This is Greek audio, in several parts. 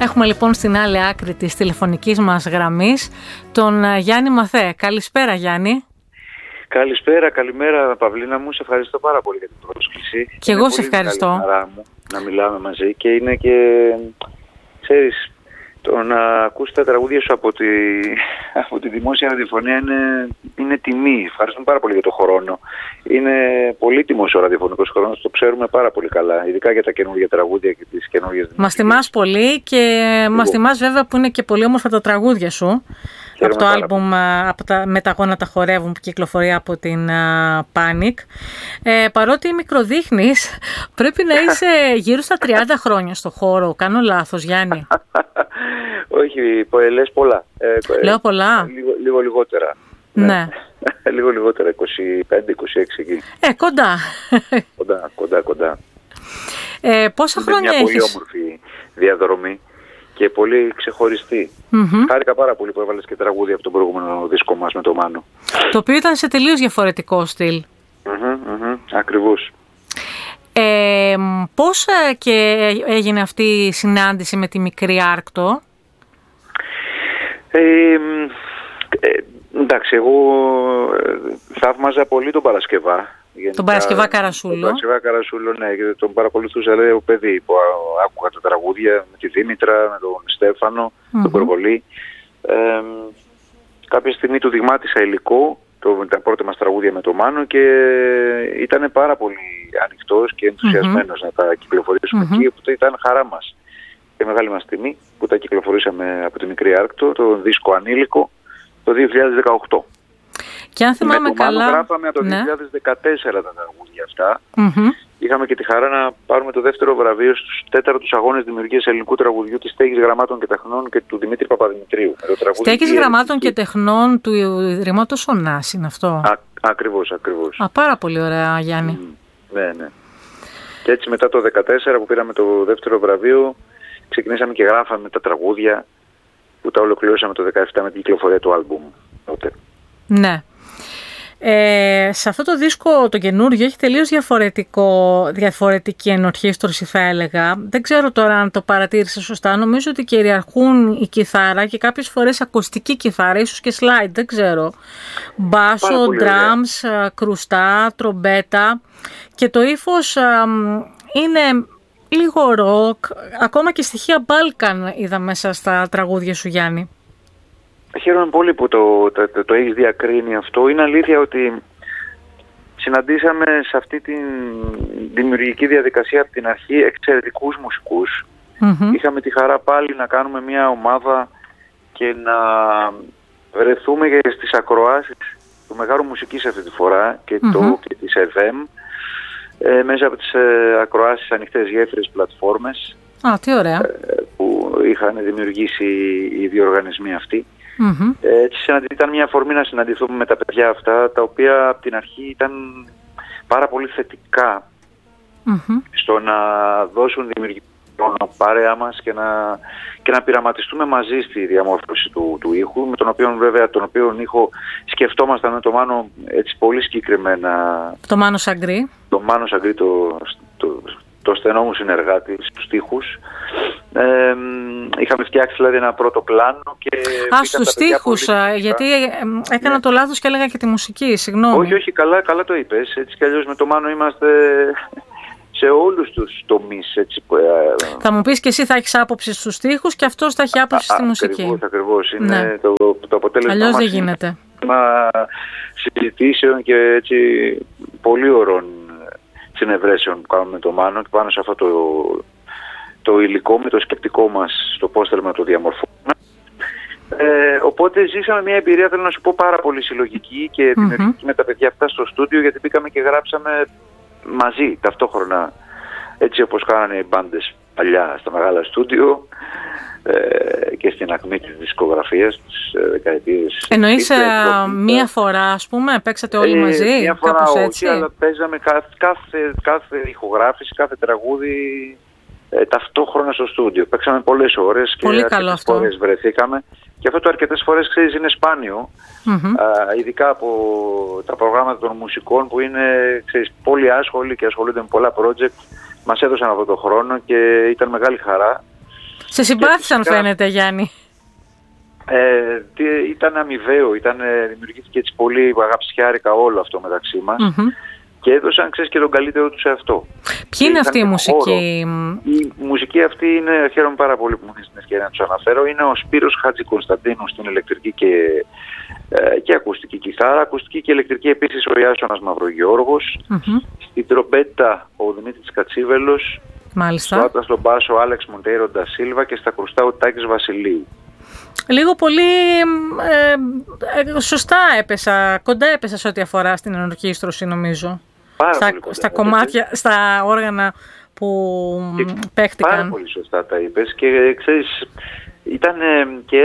Έχουμε λοιπόν στην άλλη άκρη της τηλεφωνικής μας γραμμής τον Γιάννη Μαθέ. Καλησπέρα Γιάννη. Καλησπέρα, καλημέρα Παυλίνα μου. Σε ευχαριστώ πάρα πολύ για την πρόσκληση. Και εγώ σε ευχαριστώ. Είναι χαρά μου να μιλάμε μαζί και είναι και, ξέρεις, το να ακούς τα τραγούδια σου από τη δημόσια ραδιοφωνία είναι τιμή. Ευχαριστούμε πάρα πολύ για το χρόνο. Είναι πολύτιμος ο ραδιοφωνικός χρόνος, το ξέρουμε πάρα πολύ καλά, ειδικά για τα καινούργια τραγούδια και τις καινούργιες δημιουργίες. Μας τιμάς πολύ και μας τιμάς βέβαια που είναι και πολύ όμορφα τα τραγούδια σου. Από το άλμπουμ «Με τα γόνατα χορεύουν» που κυκλοφορεί από την Panic. Παρότι μικροδείχνεις, πρέπει να είσαι γύρω στα 30 χρόνια στο χώρο. Κάνω λάθος, Γιάννη? Όχι, λες πολλά. Λέω πολλά. Λίγο λιγότερα. Ναι. Λίγο λιγότερα, 25-26 εκεί. Κοντά. Κοντά. Πόσα χρόνια έχεις? Είναι μια πολύ όμορφη διαδρομή και πολύ ξεχωριστή. Χάρηκα πάρα πολύ που έβαλες και τραγούδια από τον προηγούμενο δίσκο μας με το Μάνο. Το οποίο ήταν σε τελείως διαφορετικό στυλ. Ακριβώς. Πώς και έγινε αυτή η συνάντηση με τη Μικρή Άρκτο? Εντάξει, εγώ θαύμαζα πολύ τον Παρασκευά. Τον Παρασκευά Καρασούλο. Τον Παρασκευά Καρασούλο, ναι, γιατί τον παρακολουθούσα, λέει, ο παιδί που άκουγα τα τραγούδια με τη Δήμητρα, με τον Στέφανο, τον Προβολή. Κάποια στιγμή του δειγμάτισα υλικό, τα πρώτα μας τραγούδια με το Μάνο, και ήταν πάρα πολύ ανοιχτός και ενθουσιασμένος να τα κυκλοφορήσουμε εκεί, οπότε ήταν χαρά μας και μεγάλη μας τιμή που τα κυκλοφορήσαμε από τη Μικρή Άρκτο, το δίσκο Ανήλικο, το 2018. Και αν θυμάμαι καλά, γράφαμε από το 2014 τα τραγούδια αυτά. Είχαμε και τη χαρά να πάρουμε το δεύτερο βραβείο στους 4ους αγώνες δημιουργίας ελληνικού τραγουδιού της Στέγης Γραμμάτων και Τεχνών και του Δημήτρη Παπαδημητρίου. Στέγης Γραμμάτων και Τεχνών του Ιδρύματος Ωνάς είναι αυτό? Ακριβώς. Πάρα πολύ ωραία, Γιάννη. Ναι. Και έτσι μετά το 2014 που πήραμε το δεύτερο βραβείο, ξεκινήσαμε και γράφαμε τα τραγούδια που τα ολοκληρώσαμε το 2017 με την κυκλοφορία του άλμπουμ τότε. Ναι. Σε αυτό το δίσκο το καινούργιο έχει τελείως διαφορετική ενορχήστρωση, θα έλεγα. Δεν ξέρω τώρα αν το παρατήρησα σωστά. Νομίζω ότι κυριαρχούν η κιθάρα και κάποιες φορές ακουστική κιθάρα, ίσως και slide, δεν ξέρω. Μπάσο, drums, κρουστά, τρομπέτα, και το ύφος είναι λίγο ροκ, ακόμα και στοιχεία Balkan είδα μέσα στα τραγούδια σου, Γιάννη. Χαίρομαι πολύ που το έχεις διακρίνει αυτό. Είναι αλήθεια ότι συναντήσαμε σε αυτή τη δημιουργική διαδικασία από την αρχή εξαιρετικούς μουσικούς. Είχαμε τη χαρά πάλι να κάνουμε μια ομάδα και να βρεθούμε στις ακροάσεις του Μεγάρου Μουσικής αυτή τη φορά και της FM, μέσα από τις ακροάσεις ανοιχτές γέφυρες πλατφόρμες τι ωραία. που είχαν δημιουργήσει οι δύο οργανισμοί αυτοί. Έτσι ήταν μια αφορμή να συναντηθούμε με τα παιδιά αυτά, τα οποία από την αρχή ήταν πάρα πολύ θετικά στο να δώσουν δημιουργικό παρέα μας και να πειραματιστούμε μαζί στη διαμόρφωση του ήχου, με τον οποίο ήχο σκεφτόμασταν με το Μάνο έτσι πολύ συγκεκριμένα. Το Μάνο Σαγκρή. Το Μάνο Σαγκρή, το στενό μου συνεργάτη στους στίχους. Είχαμε φτιάξει δηλαδή ένα πρώτο πλάνο και... στους στίχους, γιατί έκανα το λάθος και έλεγα και τη μουσική, συγγνώμη. Όχι, καλά το είπες. Έτσι κι αλλιώς με το Μάνο είμαστε σε όλους τους τομείς. Έτσι. Θα μου πεις και εσύ θα έχεις άποψη στους στίχους και αυτός θα έχει άποψη στη μουσική. Ακριβώς. Είναι το αποτέλεσμα. Αλλιώς δεν γίνεται. Συζητήσεων και έτσι πολύ ωρών συνευρέσεων που κάνουμε με το Μάνο και πάνω σε αυτό το υλικό, με το σκεπτικό μας, το πώς θέλουμε να το διαμορφώσουμε. Οπότε ζήσαμε μια εμπειρία, θέλω να σου πω, πάρα πολύ συλλογική και δημιουργική με τα παιδιά αυτά στο στούντιο, γιατί μπήκαμε και γράψαμε μαζί ταυτόχρονα, έτσι όπως κάνανε οι μπάντες παλιά στα μεγάλα στούντιο και στην ακμή της δισκογραφίας της δεκαετίες. Εννοείς μία φορά, ας πούμε, παίξατε όλοι μαζί, μία φορά κάπως όχι, έτσι? αλλά παίζαμε κάθε ηχογράφηση, κάθε τραγούδι ταυτόχρονα στο στούντιο. Παίξαμε πολλές ώρες και αρκετές φορές βρεθήκαμε. Και αυτό το αρκετές φορές, ξέρεις, είναι σπάνιο, ειδικά από τα προγράμματα των μουσικών που είναι, ξέρεις, πολύ άσχολοι και ασχολούνται με πολλά project. Μας έδωσαν αυτό το χρόνο και ήταν μεγάλη χαρά Σε συμπάθησαν φαίνεται, Γιάννη. Ήταν αμοιβαίο, δημιουργήθηκε έτσι πολύ αγαπησιάρικα όλο αυτό μεταξύ μας. Και έδωσαν, ξέρεις, και τον καλύτερο τους εαυτό. Ποιοι είναι αυτή η μουσική? Η μουσική αυτή είναι, χαίρομαι πάρα πολύ που μου δίνεις την ευκαιρία να τους αναφέρω, είναι ο Σπύρος Χατζικωνσταντίνου στην ηλεκτρική και ακουστική κιθάρα, ακουστική και ηλεκτρική επίσης ο Ιάσονας Μαυρογιώργος, στην τρομπέτα ο Δημήτρης Κατσίβελος, στον μπάσο ο Άλεξ Μοντέιρο Ντα Σίλβα και στα κρουστά ο Τάκης Βασιλείου. Λίγο πολύ σωστά έπεσα, κοντά έπεσα σε ό,τι αφορά στην ενορχήστρωση, νομίζω. Στα κομμάτια, στα όργανα που παίχτηκαν. Πάρα πολύ σωστά τα είπες και ξέρεις, ήταν και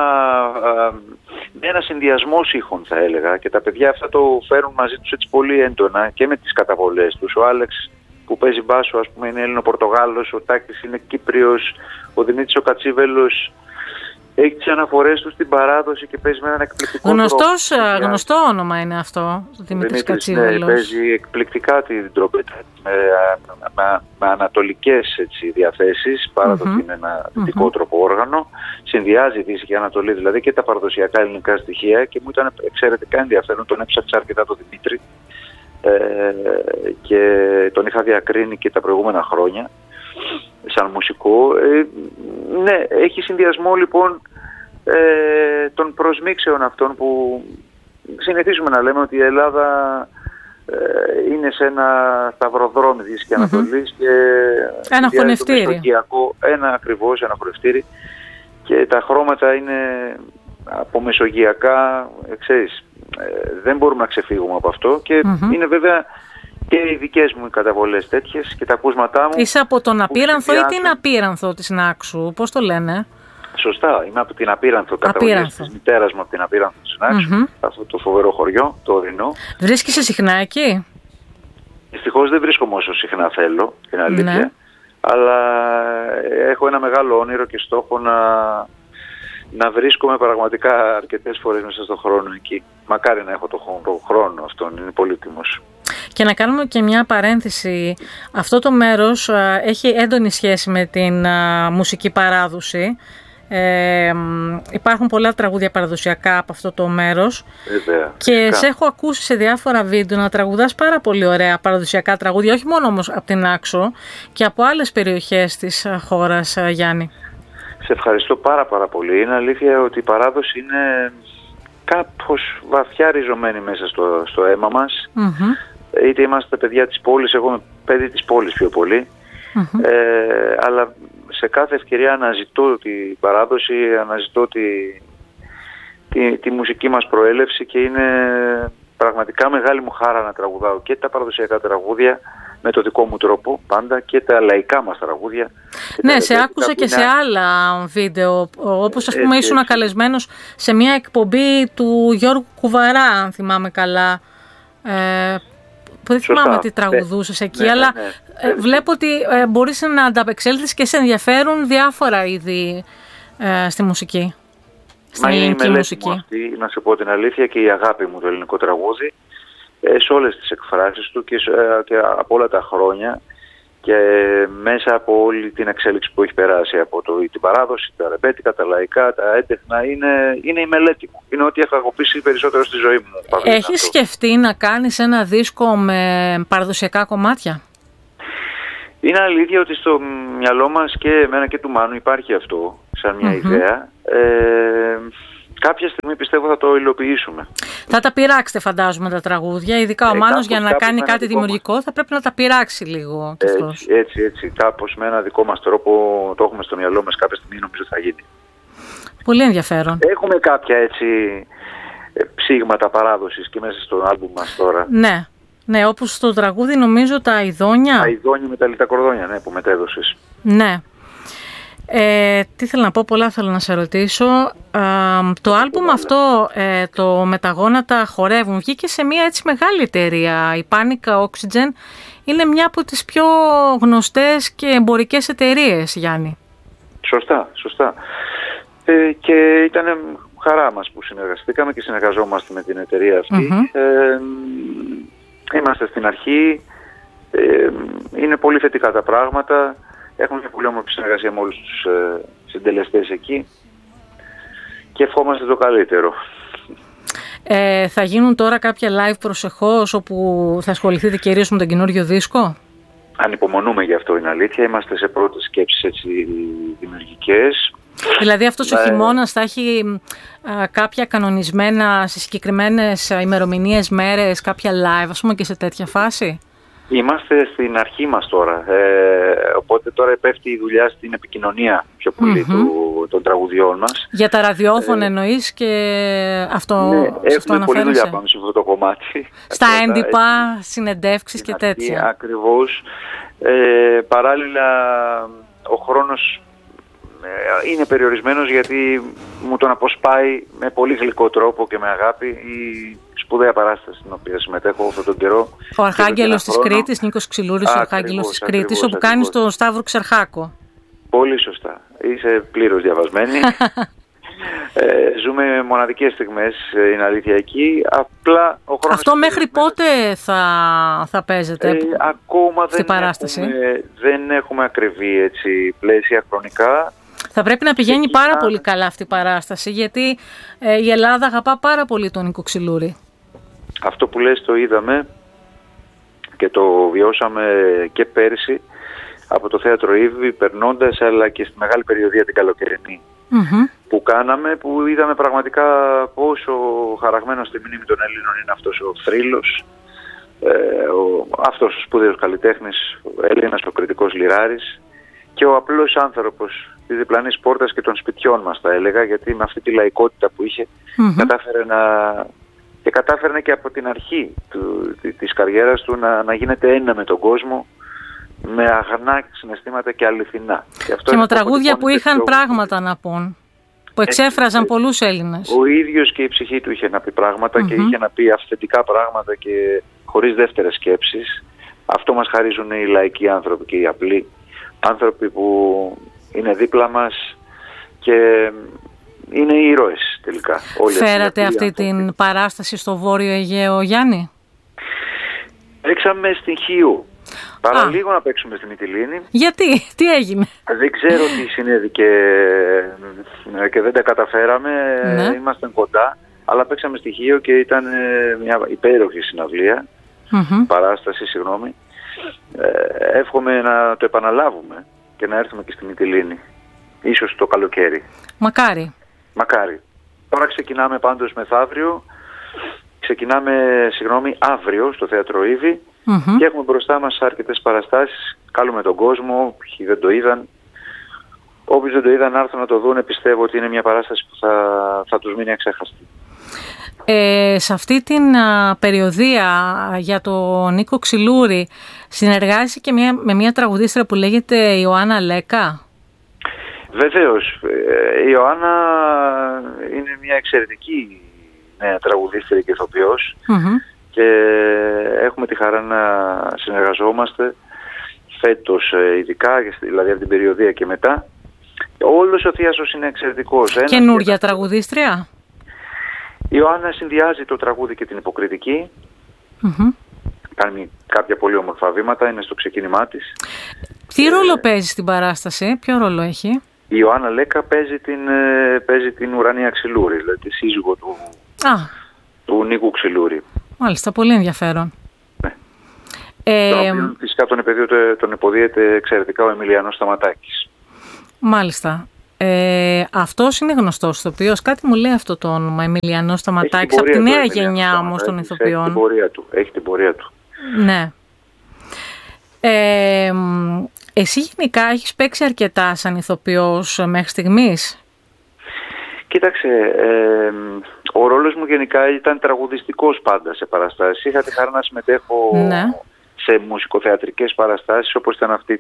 ένα συνδυασμός ήχων, θα έλεγα, και τα παιδιά αυτά το φέρουν μαζί τους έτσι πολύ έντονα και με τις καταβολές τους. Ο Άλεξ που παίζει μπάσο, ας πούμε, είναι Έλληνο-Πορτογάλος, ο Τάκης είναι Κύπριος, ο Δημήτρης ο Κατσίβελος έχει τις αναφορές του στην παράδοση και παίζει με έναν εκπληκτικό τρόπο. Γνωστό όνομα είναι αυτό, ο Δημήτρης Κατσίβελος. Ναι, παίζει εκπληκτικά την τρομπέτα με ανατολικές διαθέσεις, παρά το ότι είναι ένα δυτικό τρόπο όργανο. Συνδυάζει Δύση και Ανατολή, δηλαδή και τα παραδοσιακά ελληνικά στοιχεία, και μου ήταν εξαιρετικά ενδιαφέρον. Τον έψαξα αρκετά τον Δημήτρη και τον είχα διακρίνει και τα προηγούμενα χρόνια σαν μουσικό. Ναι, έχει συνδυασμό λοιπόν των προσμίξεων αυτών που συνηθίζουμε να λέμε ότι η Ελλάδα είναι σε ένα σταυροδρόμι Δύσης και Ανατολής και ένα χωνευτήρι. Ένα χωνευτήρι, και τα χρώματα είναι από μεσογειακά, ξέρεις, δεν μπορούμε να ξεφύγουμε από αυτό και είναι βέβαια και οι δικές μου καταβολές τέτοιες και τα ακούσματά μου. Είσαι από τον Απίρανθο ή την Απίρανθο της Νάξου, πώς το λένε? Σωστά, είμαι από την Απίρανθο, καταβολές της μητέρας μου από την Απίρανθο της Νάξου, αυτό το φοβερό χωριό, το ορεινό. Βρίσκεσαι συχνά εκεί? Δυστυχώς δεν βρίσκομαι όσο συχνά θέλω, την αλήθεια, ναι. Αλλά έχω ένα μεγάλο όνειρο και στόχο να βρίσκομαι πραγματικά αρκετές φορές μέσα στον χρόνο εκεί. Μακάρι να έχω τον χρόνο αυτόν, είναι πολύτιμος. Και να κάνουμε και μια παρένθεση. Αυτό το μέρος έχει έντονη σχέση με την μουσική παράδοση. Υπάρχουν πολλά τραγούδια παραδοσιακά από αυτό το μέρος. Και σε έχω ακούσει σε διάφορα βίντεο να τραγουδάς πάρα πολύ ωραία παραδοσιακά τραγούδια, όχι μόνο όμως από την Άξο και από άλλες περιοχές της χώρας, Γιάννη. Σε ευχαριστώ πάρα πολύ. Είναι αλήθεια ότι η παράδοση είναι κάπως βαθιά ριζωμένη μέσα στο αίμα μας. Είτε είμαστε παιδιά της πόλης, εγώ είμαι παιδί της πόλης πιο πολύ, αλλά σε κάθε ευκαιρία αναζητώ την παράδοση, αναζητώ τη μουσική μας προέλευση και είναι πραγματικά μεγάλη μου χάρα να τραγουδάω και τα παραδοσιακά τραγούδια με το δικό μου τρόπο πάντα και τα λαϊκά μας τραγούδια. Ναι, σε άκουσα και σε άλλα βίντεο, όπως ας πούμε ήσουν καλεσμένος σε μια εκπομπή του Γιώργου Κουβαρά, αν θυμάμαι καλά, που δεν θυμάμαι τι τραγουδούσες εκεί, αλλά βλέπω ότι μπορείς να ανταπεξέλθεις και σε ενδιαφέρουν διάφορα είδη στη μουσική. Στην ελληνική μουσική. Αυτή, να σου πω την αλήθεια, και η αγάπη μου το ελληνικό τραγούδι σε όλες τις εκφράσεις του και από όλα τα χρόνια και μέσα από όλη την εξέλιξη που έχει περάσει από την παράδοση, τα ρεμπέτικα, τα λαϊκά, τα έντεχνα, είναι η μελέτη μου. Είναι ό,τι έχω αγαπήσει περισσότερο στη ζωή μου. Έχεις σκεφτεί να κάνεις ένα δίσκο με παραδοσιακά κομμάτια? Είναι αλήθεια ότι στο μυαλό μας και εμένα και του Μάνου υπάρχει αυτό σαν μια ιδέα. Κάποια στιγμή πιστεύω θα το υλοποιήσουμε. Θα τα πειράξετε, φαντάζομαι, τα τραγούδια. Ειδικά ο Μάνος για να κάνει κάτι δημιουργικό θα πρέπει να τα πειράξει λίγο. Έτσι. Κάπως με ένα δικό μας τρόπο το έχουμε στο μυαλό μας. Κάποια στιγμή νομίζω θα γίνει. Πολύ ενδιαφέρον. Έχουμε κάποια ψήγματα παράδοσης και μέσα στο άλμπουμ μας τώρα. Ναι, όπως στο τραγούδι νομίζω τα Αηδόνια. Αηδόνια με τα λιτά κορδόνια, ναι, που μετέδωσες. Ναι. Τι θέλω να πω, πολλά θέλω να σε ρωτήσω. Το άλμπουμ αυτό, το «Με τα γόνατα χορεύουν», βγήκε σε μια έτσι μεγάλη εταιρεία. Η Panic Oxygen είναι μια από τις πιο γνωστές και εμπορικές εταιρείες, Γιάννη. Σωστά. Και ήταν χαρά μας που συνεργαστήκαμε και συνεργαζόμαστε με την εταιρεία αυτή. Είμαστε στην αρχή, είναι πολύ θετικά τα πράγματα. Έχουμε μια πολύ όμορφη συνεργασία με όλους τους συντελεστές εκεί και ευχόμαστε το καλύτερο. Θα γίνουν τώρα κάποια live προσεχώς όπου θα ασχοληθείτε κυρίως με τον καινούριο δίσκο? Ανυπομονούμε γι' αυτό, είναι αλήθεια. Είμαστε σε πρώτες σκέψεις έτσι δημιουργικές. Δηλαδή αυτός ο χειμώνας θα έχει κάποια κανονισμένα σε συγκεκριμένες ημερομηνίες, μέρες, κάποια live, ας πούμε, και σε τέτοια φάση? Είμαστε στην αρχή μας τώρα, οπότε τώρα πέφτει η δουλειά στην επικοινωνία πιο πολύ των τραγουδιών μας. Για τα ραδιόφωνα εννοείς και αυτό, ναι, έχουμε πολλή δουλειά πάνω σε αυτό το κομμάτι. Στα έντυπα, συνεντεύξεις και τέτοια. Ακριβώς. Παράλληλα ο χρόνος είναι περιορισμένος γιατί μου τον αποσπάει με πολύ γλυκό τρόπο και με αγάπη η σπουδαία παράσταση στην οποία συμμετέχω αυτόν τον καιρό. Ο Αρχάγγελος της Κρήτης, Νίκος Ξυλούρης, ο Αρχάγγελος της Κρήτης, όπου κάνει στον Σταύρο Ξερχάκο. Πολύ σωστά. Είσαι πλήρως διαβασμένη. Ζούμε μοναδικές στιγμές, είναι αλήθεια εκεί. Απλά ο χρόνος... Αυτό μέχρι πότε θα παίζετε ακόμα στην παράσταση? Δεν έχουμε ακριβή έτσι, πλαίσια χρονικά. Θα πρέπει να πηγαίνει πάρα πολύ καλά αυτή η παράσταση, γιατί η Ελλάδα αγαπά πάρα πολύ τον Νίκο Ξυλούρη. Αυτό που λες το είδαμε και το βιώσαμε και πέρσι από το Θέατρο Ήβη, περνώντας, αλλά και στη μεγάλη περιοδία την καλοκαιρινή που κάναμε, που είδαμε πραγματικά πόσο χαραγμένος στη μνήμη των Ελλήνων είναι αυτός ο θρύλος, αυτός ο σπουδαίος καλλιτέχνης, ο Έλληνας, ο κριτικός λιράρης και ο απλός άνθρωπος της διπλανής πόρτας και των σπιτιών μας, θα έλεγα, γιατί με αυτή τη λαϊκότητα που είχε κατάφερε και από την αρχή της καριέρας του να γίνεται ένα με τον κόσμο, με αγνά συναισθήματα και αληθινά. Και με τραγούδια που είχαν πράγματα να πούν, που εξέφραζαν πολλούς Έλληνες. Ο ίδιος και η ψυχή του είχε να πει πράγματα και είχε να πει αυθεντικά πράγματα και χωρίς δεύτερες σκέψεις. Αυτό μας χαρίζουν οι λαϊκοί άνθρωποι και οι απλοί άνθρωποι που είναι δίπλα μας και είναι οι ήρωες τελικά. Φέρατε αυτή την παράσταση στο Βόρειο Αιγαίο, Γιάννη? Παίξαμε στην Χίου. Παραλίγο να παίξουμε στη Μυτιλήνη. Γιατί, τι έγινε? Δεν ξέρω τι συνέβη και δεν τα καταφέραμε. Ήμασταν κοντά, αλλά παίξαμε στη Χίο και ήταν μια υπέροχη συναυλία. Παράσταση, συγγνώμη. Εύχομαι να το επαναλάβουμε και να έρθουμε και στη Μυτιλήνη. Ίσως το καλοκαίρι. Μακάρι. Τώρα ξεκινάμε πάντως μεθαύριο. Ξεκινάμε, αύριο στο Θέατρο Ήβη και έχουμε μπροστά μας αρκετές παραστάσεις. Καλούμε τον κόσμο, ποιοι δεν το είδαν. Όποιοι δεν το είδαν να έρθουν να το δουν, πιστεύω ότι είναι μια παράσταση που θα τους μείνει αξέχαστη. Σε αυτή την περιοδία για τον Νίκο Ξυλούρη συνεργάζεσαι και με μια τραγουδίστρια που λέγεται Ιωάννα Λέκα? Βεβαίως. Η Ιωάννα είναι μια εξαιρετική νέα τραγουδίστρια και ηθοποιός και έχουμε τη χαρά να συνεργαζόμαστε φέτος ειδικά, δηλαδή από την περιοδία και μετά. Όλος ο θίασος είναι εξαιρετικός. Καινούρια τραγουδίστρια? Η Ιωάννα συνδυάζει το τραγούδι και την υποκριτική. Κάνει κάποια πολύ όμορφα βήματα, είναι στο ξεκίνημά της. Τι ρόλο παίζει στην παράσταση, ποιο ρόλο έχει? Η Ιωάννα Λέκα παίζει την Ουρανία Ξυλούρη, δηλαδή τη σύζυγο του Νίκου Ξυλούρη. Μάλιστα, πολύ ενδιαφέρον. Ναι. Φυσικά τον υποδίεται εξαιρετικά ο Εμιλιανός Σταματάκης. Μάλιστα. Αυτός είναι γνωστός ηθοποιός. Κάτι μου λέει αυτό το όνομα, Εμιλιανός Σταματάκης, από τη νέα γενιά όμως των ηθοποιών. Έχει την πορεία του. Ναι. Εσύ γενικά έχεις παίξει αρκετά σαν ηθοποιός μέχρι στιγμής? Κοίταξε, ο ρόλος μου γενικά ήταν τραγουδιστικός πάντα σε παραστάσεις. Είχα τη χαρά να συμμετέχω σε μουσικοθεατρικές παραστάσεις, όπως ήταν αυτή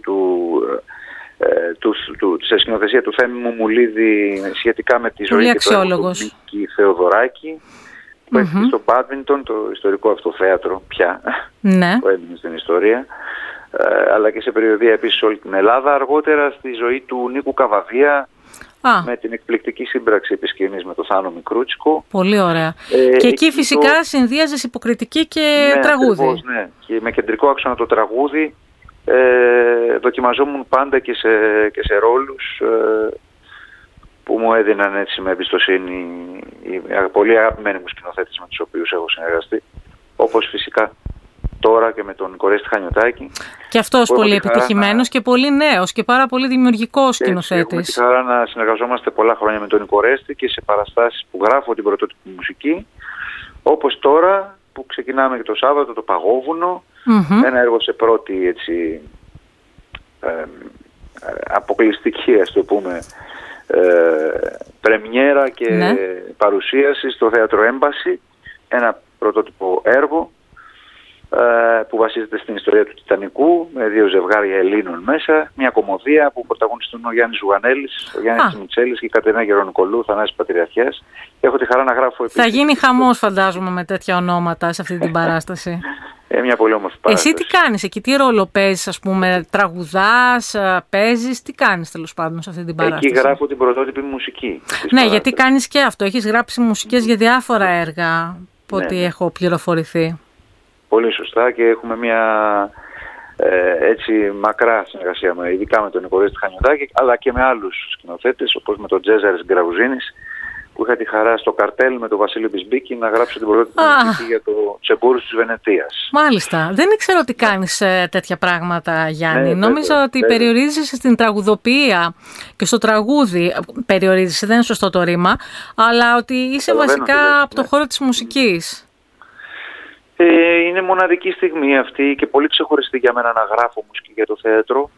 σε σκηνοθεσία του Θέμη Μουμουλίδη σχετικά με τη ζωή και το έργο του Μίκη Θεοδωράκη, που έχει στο Μπάντμιντον, το ιστορικό αυτό θέατρο πια, που έμεινε στην ιστορία, αλλά και σε περιοδία επίσης όλη την Ελλάδα. Αργότερα στη ζωή του Νίκου Καβαδία, με την εκπληκτική σύμπραξη επί σκηνής με τον Θάνο Μικρούτσικο. Πολύ ωραία. Και εκεί φυσικά συνδύαζες υποκριτική και τραγούδι. Ακριβώς, ναι. Και με κεντρικό άξονα το τραγούδι δοκιμαζόμουν πάντα και σε ρόλους που μου έδιναν έτσι με εμπιστοσύνη οι πολύ αγαπημένοι μου σκηνοθέτες με τους οποίους έχω συνεργαστεί, όπως φυσικά τώρα και με τον Νικορέστη Χανιωτάκη. Και αυτός πολύ επιτυχημένος και πολύ νέος και πάρα πολύ δημιουργικός σκηνοθέτης. Έχουμε τη χαρά να συνεργαζόμαστε πολλά χρόνια με τον Νικορέστη και σε παραστάσεις που γράφω την πρωτότυπη μουσική, όπως τώρα που ξεκινάμε και το Σάββατο, το Παγόβουνο, ένα έργο σε πρώτη έτσι, αποκλειστική, ας το πούμε, πρεμιέρα και παρουσίαση στο Θέατρο Έμπαση, ένα πρωτότυπο έργο που βασίζεται στην ιστορία του Τιτανικού, με 2 ζευγάρια Ελλήνων μέσα, μια κομμωδία που πρωταγωνιστούν ο Γιάννης Ζουγανέλης, ο Γιάννης Μιτσέλης και η Κατερίνα Γερονικολού, Θανάσης Πατριαρχιάς. Έχω τη χαρά να γράφω επίσης. Θα γίνει χαμός, φαντάζομαι, με τέτοια ονόματα σε αυτή την παράσταση. Μια πολύ όμορφη παράσταση. Εσύ τι κάνεις εκεί, τι ρόλο παίζεις, ας πούμε, τραγουδάς, παίζεις, τι κάνεις τέλος πάντων σε αυτή την παράσταση? Εκεί γράφω την πρωτότυπη μουσική. Ναι, γιατί κάνεις και αυτό, έχεις γράψει μουσικές για διάφορα έργα, από ό,τι έχω πληροφορηθεί. Πολύ σωστά, και έχουμε μια έτσι μακρά συνεργασία ειδικά με τον Νικορέστη Χανιωτάκη, αλλά και με άλλους σκηνοθέτες, όπως με τον Τζέζαρης Γκραουζίνης, που είχα τη χαρά στο Καρτέλ με τον Βασίλειο Μπισμπίκη να γράψω την πρωτότυπη μουσική για το Τσεμπούρους της Βενετίας. Μάλιστα. Δεν ήξερα ότι κάνεις τέτοια πράγματα, Γιάννη. Νόμιζα ότι περιορίζεσαι στην τραγουδοποιία και στο τραγούδι. Περιορίζεσαι, δεν είναι σωστό το ρήμα, αλλά ότι είσαι βασικά από το χώρο της μουσικής. Είναι μοναδική στιγμή αυτή και πολύ ξεχωριστή για μένα να γράφω μουσική για το θέατρο.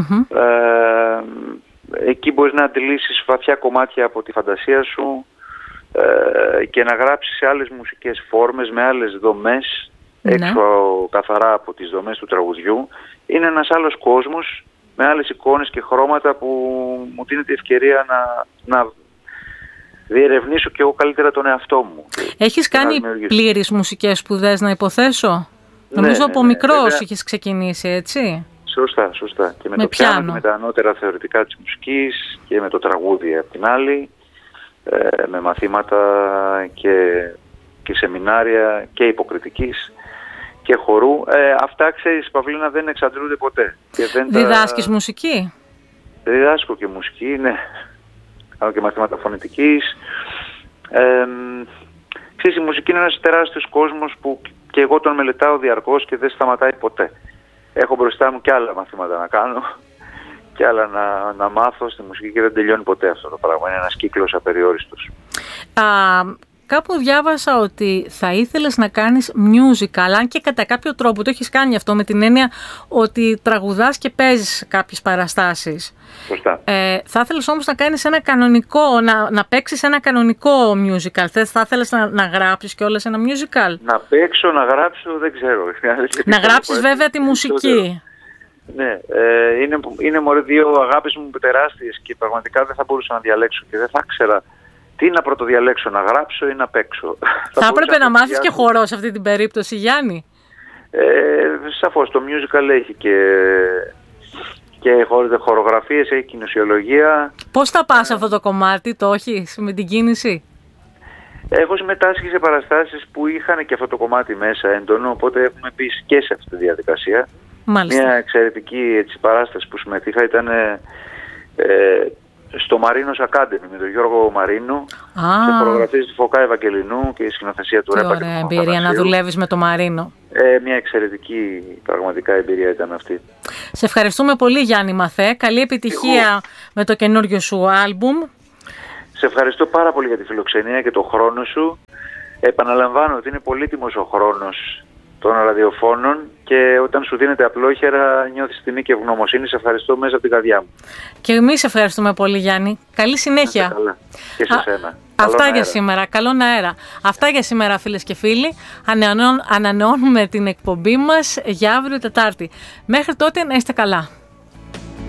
Εκεί μπορείς να αντιλήσεις βαθιά κομμάτια από τη φαντασία σου και να γράψεις σε άλλες μουσικές φόρμες, με άλλες δομές, έξω καθαρά από τις δομές του τραγουδιού. Είναι ένας άλλος κόσμος, με άλλες εικόνες και χρώματα που μου δίνεται η ευκαιρία να διερευνήσω και εγώ καλύτερα τον εαυτό μου. Έχεις κάνει πλήρεις μουσικές σπουδές, να υποθέσω? Νομίζω από μικρός είχες ξεκινήσει, έτσι? Σωστά. Και με το πιάνο και με τα ανώτερα θεωρητικά της μουσικής και με το τραγούδι απ' την άλλη, με μαθήματα και σεμινάρια και υποκριτικής και χορού. Αυτά, ξέρεις, Παυλίνα, δεν εξαντλούνται ποτέ. Διδάσκεις μουσική? Διδάσκω και μουσική, ναι. Κάνω και μαθήματα φωνητικής. Ξέρεις, η μουσική είναι ένας τεράστιος κόσμος που και εγώ τον μελετάω διαρκώς και δεν σταματάει ποτέ. Έχω μπροστά μου και άλλα μαθήματα να κάνω και άλλα να μάθω στη μουσική και δεν τελειώνει ποτέ αυτό το πράγμα. Είναι ένας κύκλος απεριόριστος. Κάπου διάβασα ότι θα ήθελες να κάνεις musical, αν και κατά κάποιο τρόπο το έχεις κάνει αυτό, με την έννοια ότι τραγουδάς και παίζεις κάποιες παραστάσεις. Σωστά. Θα ήθελες όμως να κάνεις ένα κανονικό, να παίξεις ένα κανονικό musical. Θα ήθελες να γράψεις κιόλας ένα musical? Να παίξω, να γράψω, δεν ξέρω. Να γράψεις βέβαια τη μουσική. Ναι, είναι μωρέ 2 αγάπες μου τεράστιες και πραγματικά δεν θα μπορούσα να διαλέξω και δεν θα ήξερα τι να πρωτοδιαλέξω, να γράψω ή να παίξω. Θα έπρεπε να μάθεις και χορό σε αυτή την περίπτωση, Γιάννη. Σαφώς, το musical έχει και χορογραφίες, έχει κινησιολογία. Πώς θα πας αυτό το κομμάτι, το έχεις με την κίνηση? Έχω συμμετάσχει σε παραστάσεις που είχαν και αυτό το κομμάτι μέσα έντονο, οπότε έχουμε μπει και σε αυτή τη διαδικασία. Μάλιστα. Μια εξαιρετική παράσταση που συμμετείχα ήταν στο Marino's Academy με τον Γιώργο Μαρίνο, σε χορογραφίες του Φωκά Ευαγγελινού και η σκηνοθεσία του Ρέπα. Τι ωραία εμπειρία να δουλεύεις με τον Μαρίνο. Μια εξαιρετική πραγματικά εμπειρία ήταν αυτή. Σε ευχαριστούμε πολύ, Γιάννη Μαθέ. Καλή επιτυχία με το καινούριο σου άλμπουμ. Σε ευχαριστώ πάρα πολύ για τη φιλοξενία και τον χρόνο σου. Επαναλαμβάνω ότι είναι πολύτιμος ο χρόνος των ραδιοφώνων και όταν σου δίνεται απλόχερα νιώθεις τιμή και ευγνωμοσύνη. Σε ευχαριστώ μέσα από την καρδιά μου. Και εμείς ευχαριστούμε πολύ, Γιάννη. Καλή συνέχεια. Καλά. Και σε σένα. Αυτά για σήμερα. Καλόν αέρα. Αυτά για σήμερα, φίλες και φίλοι. Ανανεώνουμε την εκπομπή μας για αύριο Τετάρτη. Μέχρι τότε να είστε καλά.